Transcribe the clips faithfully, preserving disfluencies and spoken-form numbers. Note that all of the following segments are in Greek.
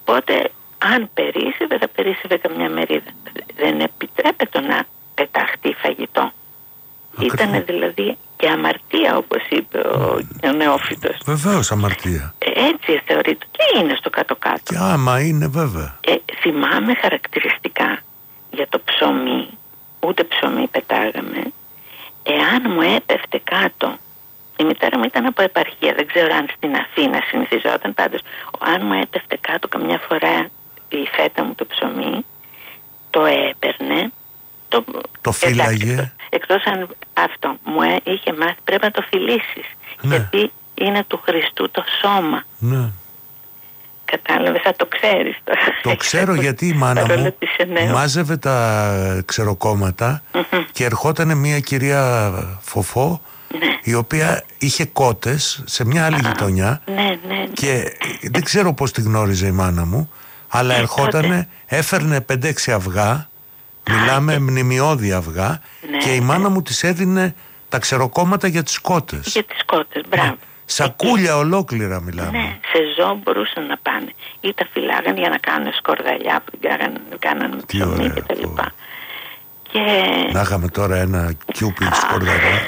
Οπότε αν περίσσευε θα περίσσευε καμιά μερίδα. Δεν επιτρέπεται να πεταχτεί φαγητό. Ήταν δηλαδή και αμαρτία, όπως είπε ο, ο νεόφυτος. Βεβαίως αμαρτία. Ε, έτσι θεωρείται και είναι στο κάτω-κάτω. Και άμα είναι βέβαια. Ε, θυμάμαι χαρακτηριστικά για το ψωμί, ούτε ψωμί πετάγαμε. Εάν μου έπεφτε κάτω, η μητέρα μου ήταν από επαρχία, δεν ξέρω αν στην Αθήνα συνηθιζόταν, πάντως αν μου έπεφτε κάτω καμιά φορά η φέτα μου το ψωμί, το έπαιρνε, το, το φύλαγε. Εντάξει, εκτός αν αυτό μου είχε μάθει, πρέπει να το φιλήσεις, ναι. Γιατί είναι του Χριστού το σώμα. Ναι. Κατάλαβες, θα το ξέρεις τώρα. Το ξέρω γιατί η μάνα μου μάζευε τα ξεροκόμματα mm-hmm. και ερχότανε μια κυρία Φοφό, ναι. η οποία είχε κότες σε μια άλλη Α, γειτονιά ναι, ναι, ναι. και δεν ξέρω πώς τη γνώριζε η μάνα μου, αλλά ε, ερχότανε, τότε. Έφερνε πέντε έξι αυγά, μιλάμε Α, μνημειώδη αυγά, ναι, και η μάνα ναι. μου της έδινε τα ξεροκόμματα για τις κότες. Για τις κότες, μπράβο. Σακούλια εκεί. Ολόκληρα μιλάμε. Ναι, σε ζώο μπορούσαν να πάνε. Ή τα φυλάγαν για να κάνουν σκορδαλιά που την κάνανε με ψωμί και τα λοιπά. Και... Να είχαμε τώρα ένα κιούπι σκορδαλιά.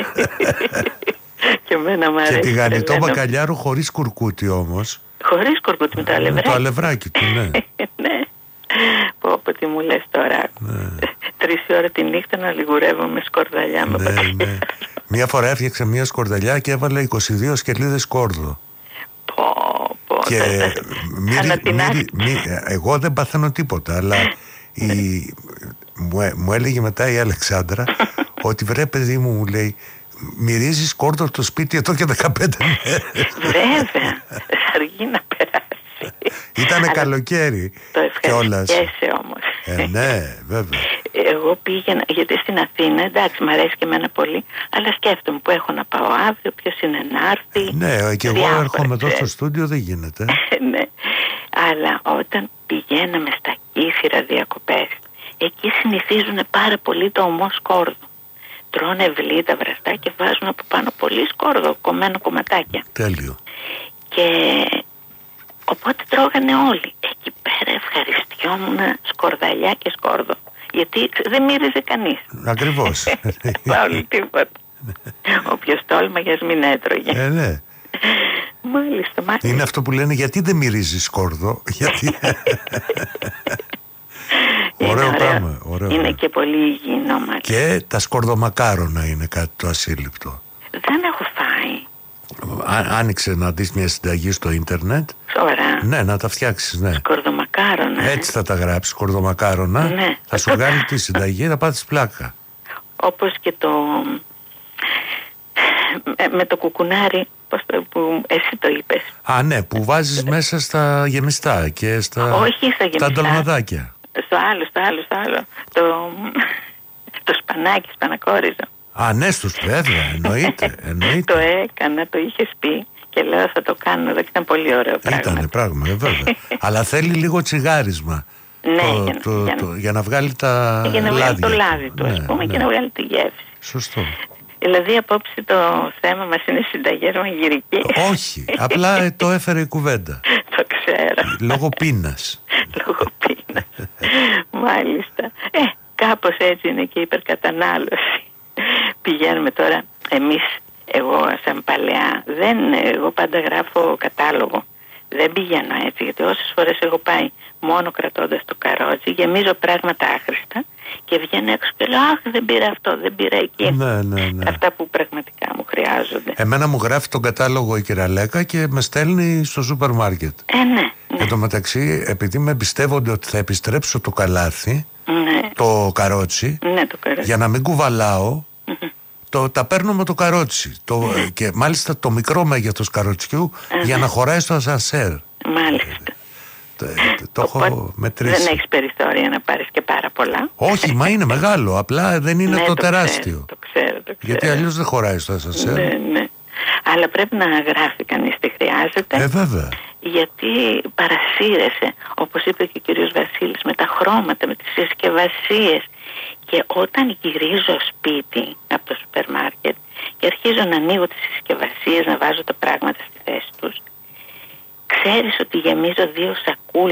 Και εμένα μου αρέσει. Και τηγανιτό μπακαλιάρο χωρίς κουρκούτι όμως. Χωρίς κουρκούτι, με το αλευράκι. Το αλευράκι του, ναι. Ναι. Πω πω τι μου λες τώρα. Ναι. Τρεις ώρα τη νύχτα να λιγουρεύω με σκορδαλιά με ναι, μπακαλιάρο. Ναι. Μία φορά έφτιαξε μία σκορδαλιά και έβαλε είκοσι δύο σκελίδες σκόρδο. Πω πω. Και μύρι, μύρι, μύρι, εγώ δεν παθαίνω τίποτα, αλλά η, μου, μου έλεγε μετά η Αλεξάνδρα ότι βρε παιδί μου, μου λέει, μυρίζει σκόρδο στο σπίτι εδώ και δεκαπέντε μέρες. Βέβαια, αργεί να περάσει. Ήτανε καλοκαίρι. Το ευχαριστιέσαι όμως. Ε, ναι, βέβαια. Εγώ πήγαινα, γιατί στην Αθήνα, εντάξει, μου αρέσει και εμένα πολύ, αλλά σκέφτομαι που έχω να πάω αύριο, ποιος είναι να έρθει. Ναι, και εγώ έρχομαι εδώ στο στούντιο, δεν γίνεται. Ναι, αλλά όταν πηγαίναμε στα Κύθυρα διακοπές, εκεί συνηθίζουν πάρα πολύ το ομό σκόρδο. Τρώνε βλήτα βραστά και βάζουν από πάνω πολύ σκόρδο, κομμένο κομματάκια. Τέλειο. Και οπότε τρώγανε όλοι. Εκεί πέρα ευχαριστιόμουν σκορδαλιά και σκόρδο. Γιατί δεν μύριζε κανείς. Ακριβώς. Πάλι τίποτα. Όποιος τόλμαγε ας μην έτρωγε. Ε, ναι. Μάλιστα, μάλιστα. Είναι αυτό που λένε, γιατί δεν μυρίζει σκόρδο. Γιατί... Ωραίο πράγμα. Ωραίο. Είναι και πολύ υγιεινό μάλιστα. Και τα σκορδομακάρονα είναι κάτι το ασύλληπτο. Δεν έχω φάει. Á, άνοιξε να δεις μια συνταγή στο ίντερνετ. Ωραία. Ναι, να τα φτιάξεις, ναι. Σκορδομακάρονα. Έτσι θα τα γράψεις, σκορδομακάρονα. Ναι. Θα σου βγάλει τη συνταγή, θα πάθεις πλάκα. Όπως και το... με το κουκουνάρι, πώς το, που εσύ το είπες. Α, ναι, που βάζεις μέσα στα γεμιστά και στα... Όχι στα γεμιστά. Τα ντολμαδάκια. Στο άλλο, στο άλλο, στο άλλο. Το, το σπανάκι, σπανακόριζο. Α, ναι, στους βέβαια, εννοείται, εννοείται. Το έκανα, το είχες πει και λέω θα το κάνω εδώ και ήταν πολύ ωραίο πράγμα. Ήτανε πράγμα, ε, βέβαια. Αλλά θέλει λίγο τσιγάρισμα. Ναι, το, για, το, για, το, για να βγάλει τα για να βγάλει λάδια. το λάδι του, ας ναι, πούμε, ναι. και να βγάλει τη γεύση. Σωστό. Δηλαδή απόψε το θέμα μας είναι συνταγές μαγειρική. Όχι, απλά ε, το έφερε η κουβέντα. Το ξέρω. Λόγω πείνας. Λόγω πείνας. Μάλιστα. Ε, κάπως έτσι είναι και η υπερκατανάλωση. Πηγαίνουμε τώρα εμείς, εγώ σαν παλαιά, δεν, εγώ πάντα γράφω κατάλογο. Δεν πηγαίνω έτσι, γιατί όσες φορές έχω πάει μόνο κρατώντας το καρότσι, γεμίζω πράγματα άχρηστα και βγαίνω έξω και λέω αχ, δεν πήρα αυτό, δεν πήρα εκεί. Ναι, ναι, ναι. Αυτά που πραγματικά μου χρειάζονται. Εμένα μου γράφει τον κατάλογο η κυραλέκα και με στέλνει στο σούπερ μάρκετ. Ε, ναι, ναι. Εν τω μεταξύ, επειδή με εμπιστεύονται ότι θα επιστρέψω το καλάθι, ναι. το καρότσι, ναι, το καρότσι, για να μην κουβαλάω, mm-hmm. το, τα παίρνω με το καρότσι. Το, mm-hmm. Και μάλιστα το μικρό μέγεθος καροτσιού mm-hmm. για να χωράει στο ασανσέρ. Μάλιστα. Το, το έχω μετρήσει. Δεν έχεις περιθώρια να πάρεις και πάρα πολλά. Όχι, μα είναι μεγάλο. Απλά δεν είναι ναι, το, το τεράστιο. Ξέρω, το ξέρω, το ξέρω. Γιατί αλλιώς δεν χωράει στο ασανσέρ. Ναι, ναι. Αλλά πρέπει να γράφει κανείς τι χρειάζεται. Ε, βέβαια. Γιατί παρασύρεσαι, όπως είπε και ο κύριος Βασίλης, με τα χρώματα, με τις συσκευασίες. Και όταν γυρίζω σπίτι από το σούπερ μάρκετ και αρχίζω να ανοίγω τις συσκευασίες, να βάζω τα πράγματα στη θέση τους, ξέρεις ότι γεμίζω δύο σακούλες